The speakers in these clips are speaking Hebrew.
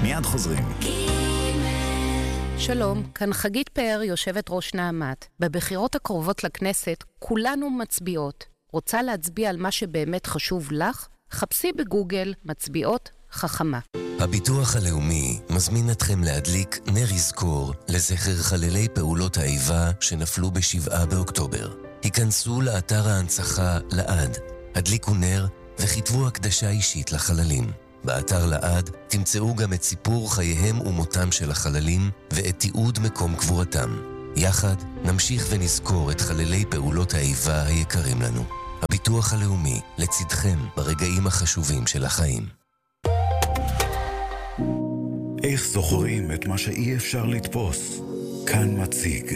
מיד חוזרים. שלום, כאן חגית פאר, יושבת ראש נעמת. בבחירות הקרובות לכנסת כולנו מצביעות. רוצה להצביע על מה שבאמת חשוב לך? חפשי בגוגל מצביעות חכמה. הביטוח הלאומי מזמין אתכם להדליק נר יזכור לזכר חללי פעולות האיבה שנפלו ב7 באוקטובר. היכנסו לאתר ההנצחה לעד, הדליקו נר וכתבו הקדשה אישית לחללים. באתר לעד תמצאו גם את סיפור חייהם ומותם של החללים ואת תיעוד מקום קבורתם. יחד נמשיך ונזכור את חללי פעולות האיבה היקרים לנו. הביטוח הלאומי לצדכם ברגעים החשובים של החיים. איך זוכרים את מה שאי אפשר לתפוס? כאן מציג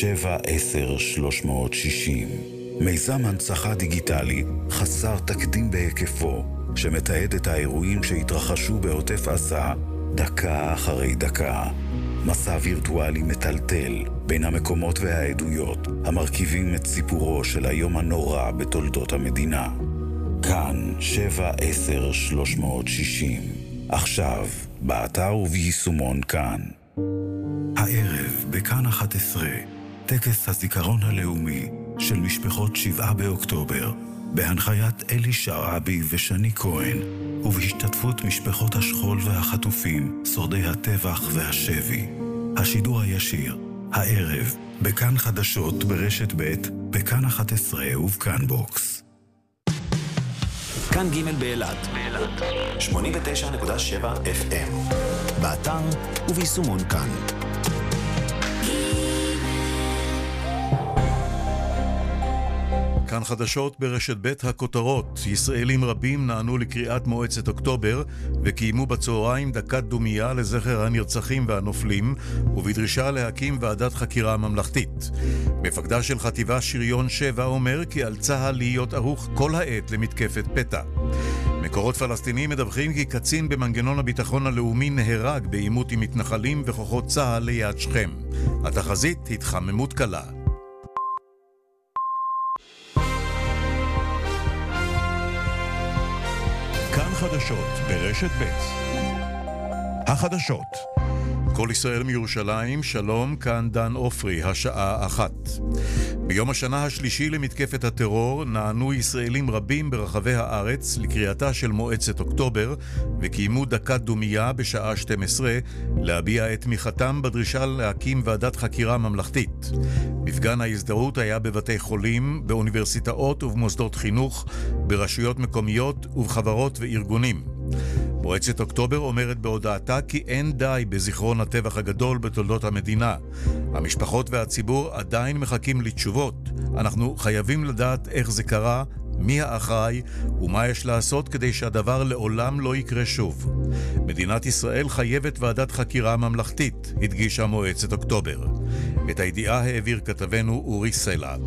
7-10-360, מיזם הנצחה דיגיטלי חסר תקדים בהיקפו, שמתעד את האירועים שהתרחשו בעוטף עזה דקה אחרי דקה. מסע וירטואלי מטלטל בין המקומות והעדויות המרכיבים את סיפורו של היום הנורא בתולדות המדינה. כאן 7-10-360, עכשיו באתר וביישומון כאן. הערב בכאן 11, טקס הזיכרון הלאומי של משפחות 7 באוקטובר, בהנחיית אלי שרעבי ושני כהן, ובהשתתפות משפחות השכול והחטופים, שורדי הטבח והשבי. השידור הישיר, הערב, בכאן חדשות ברשת ב', בכאן 11 ובכאן בוקס. כאן ג' באילת 89.7 FM, באתר וביישומון כאן. כאן חדשות ברשת ב' הכותרות. ישראלים רבים נענו לקריאת מועצת אוקטובר וקיימו בצהריים דקת דומייה לזכר הנרצחים והנופלים ובדרישה להקים ועדת חקירה ממלכתית. מפקדה של חטיבה שריון 7 אומר כי על צה"ל להיות ערוך כל העת למתקפת פתע. מקורות פלסטיניים מדווחים כי קצין במנגנון הביטחון הלאומי נהרג בעימות עם מתנחלים וכוחות צה"ל ליד שכם. התחזית התחממות קלה. כאן חדשות ברשת ב'. החדשות. כל ישראל מירושלים, שלום, כאן דן אופרי, השעה 1. ביום השנה השלישי למתקפת הטרור נענו ישראלים רבים ברחבי הארץ לקריאתה של מועצת אוקטובר וקיימו דקת דומייה בשעה 12 להביע את תמיכתם בדרישה להקים ועדת חקירה ממלכתית. מפגן ההזדהות היה בבתי חולים, באוניברסיטאות ובמוסדות חינוך, ברשויות מקומיות ובחברות וארגונים. מועצת אוקטובר אומרת בהודעתה כי אין די בזיכרון הטבח הגדול בתולדות המדינה. המשפחות והציבור עדיין מחכים לתשובות. אנחנו חייבים לדעת איך זה קרה, מי האחראי ומה יש לעשות כדי שהדבר לעולם לא יקרה שוב. מדינת ישראל חייבת ועדת חקירה ממלכתית, הדגישה מועצת אוקטובר. את הידיעה העביר כתבנו אורי סלע.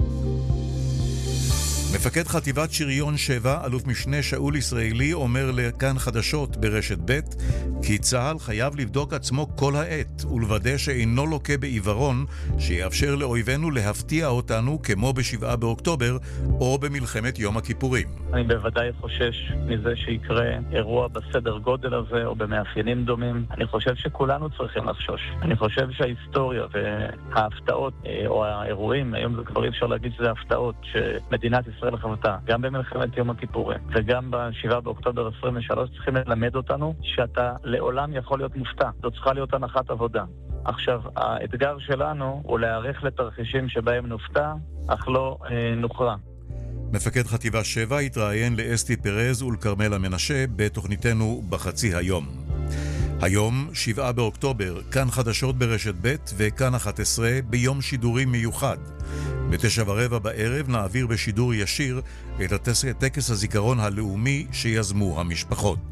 מפקד חטיבת שריון 7, אלוף משנה שאול ישראלי, אומר לכאן חדשות ברשת ב' כי צה"ל חייב לבדוק עצמו כל העת ולוודא שאינו לוקה בעיוורון שיאפשר לאויבינו להפתיע אותנו כמו ב7 באוקטובר או במלחמת יום הכיפורים. אני בוודאי חושש מזה שיקרה אירוע בסדר גודל הזה או במאפיינים דומים. אני חושב שכולנו צריכים לחשוש. אני חושב שההיסטוריה וההפתעות או האירועים, היום זה כבר אפשר להגיד שזה הפתעות שמדינת ישראל חוותה, גם במלחמת יום הכיפורים וגם ב7 באוקטובר 23, צריכים ללמד אותנו שאתה לעולם יכול להיות מופתע. זו צריכה להיות הנחת עבודה. עכשיו, האתגר שלנו הוא להיערך לתרחישים שבהם נופתע, אך לא נוכרע. מפקד חטיבה 7 התראיין לאסתי פרז ולקרמלה מנשה בתוכניתנו בחצי היום. היום, 7 באוקטובר, כאן חדשות ברשת ב' וכאן 11 ביום שידורים מיוחד. ב9:15 בערב נעביר בשידור ישיר את טקס הזיכרון הלאומי שיזמו המשפחות.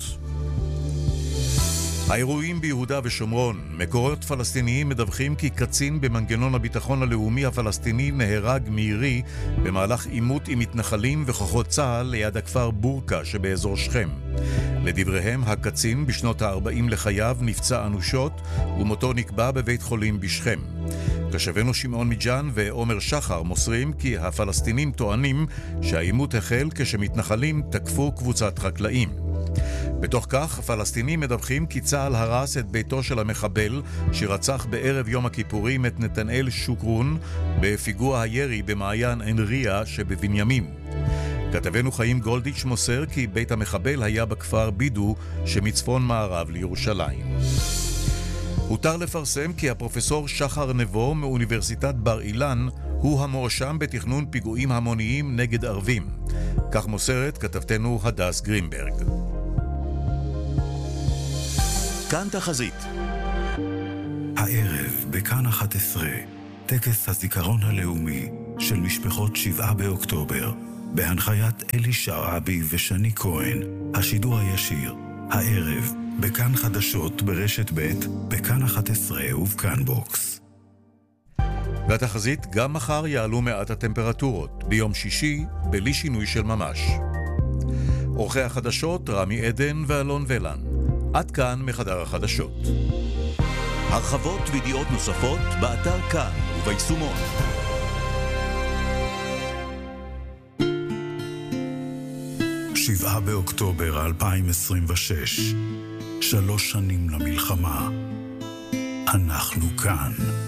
האירועים ביהודה ושומרון. מקורות פלסטיניים מדווחים כי קצין במנגנון הביטחון הלאומי הפלסטיני נהרג מירי במהלך עימות עם מתנחלים וכוחות צה"ל ליד הכפר בורקה שבאזור שכם. לדבריהם, הקצין בשנות ה-40 לחייו נפצע אנושות ומותו נקבע בבית חולים בשכם. תושבינו שמעון מג'אן ועומר שחר מוסרים כי הפלסטינים טוענים שהעימות החל כשמתנחלים תקפו קבוצת חקלאים. בתוך כך, הפלסטינים מדווחים כי צה"ל הרס את ביתו של המחבל שרצח בערב יום הכיפורים את נתנאל שוקרון בפיגוע הירי במעיין אנריה שבבנימין. כתבנו חיים גולדיץ' מוסר כי בית המחבל היה בכפר בידו שמצפון מערב לירושלים. הותר לפרסם כי הפרופסור שחר נבו מאוניברסיטת בר אילן הוא המואשם בתכנון פיגועים המוניים נגד ערבים. כך מוסרת כתבתנו הדס גרינברג. כאן תחזית. הערב בכאן 11, טקס הזיכרון הלאומי של משפחות 7 באוקטובר, בהנחיית אלי שרעבי ושני כהן, השידור הישיר, הערב, בכאן חדשות ברשת ב', בכאן 11 ובכאן בוקס. והתחזית, גם מחר יעלו מעט הטמפרטורות, ביום שישי בלי שינוי של ממש. עורכי החדשות רמי עדן ואלון ולן. עד כאן מחדר החדשות. הרחבות וידיעות נוספות באתר כאן וביישומון. שבעה באוקטובר 2026, 3 שנים למלחמה. אנחנו כאן.